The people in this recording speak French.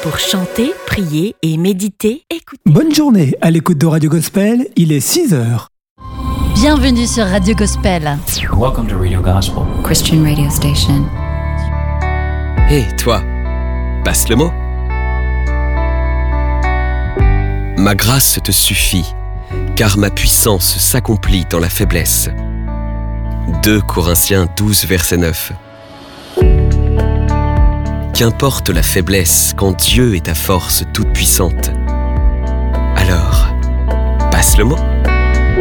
Pour chanter, prier et méditer, écoutez. Bonne journée à l'écoute de Radio Gospel, il est 6h. Bienvenue sur Radio Gospel. Welcome to Radio Gospel. Christian radio station. Hé, toi, passe le mot. Ma grâce te suffit, car ma puissance s'accomplit dans la faiblesse. 2 Corinthiens 12, verset 9. Qu'importe la faiblesse quand Dieu est ta force toute puissante. Alors, passe le mot.